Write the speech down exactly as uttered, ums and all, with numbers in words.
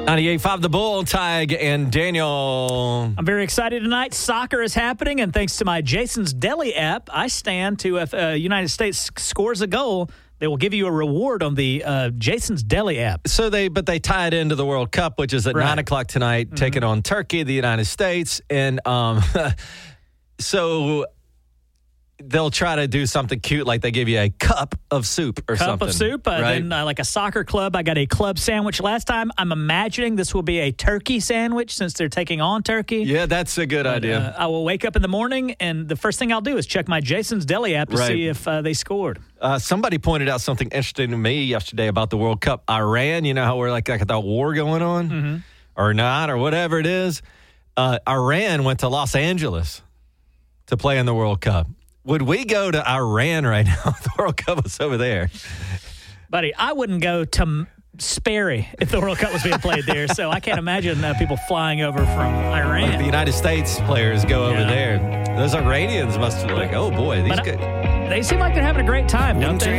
ninety-eight point five The Bull, Tig and Daniel. I'm very excited tonight. Soccer is happening, and thanks to my Jason's Deli app, I stand to if uh, United States scores a goal, they will give you a reward on the uh, Jason's Deli app. So they, but they tie it into the World Cup, which is at Right. nine o'clock tonight, mm-hmm. taking on Turkey, the United States, and um, so they'll try to do something cute, like they give you a cup of soup or cup something. Cup of soup. Uh, right? Then, uh, like a soccer club, I got a club sandwich last time. I'm imagining this will be a turkey sandwich since they're taking on Turkey. Yeah, that's a good but, idea. Uh, I will wake up in the morning, and the first thing I'll do is check my Jason's Deli app to Right. see if uh, they scored. Uh, somebody pointed out something interesting to me yesterday about the World Cup. Iran, you know how we're like, like that war going on? Mm-hmm. Or not, or whatever it is. Uh, Iran went to Los Angeles to play in the World Cup. Would we go to Iran right now if the World Cup was over there? Buddy, I wouldn't go to Sperry if the World Cup was being played there, so I can't imagine uh, people flying over from Iran. Like the United States players go over Yeah. there. Those Iranians must be like, oh, boy, these But, guys. uh, They seem like they're having a great time, don't they?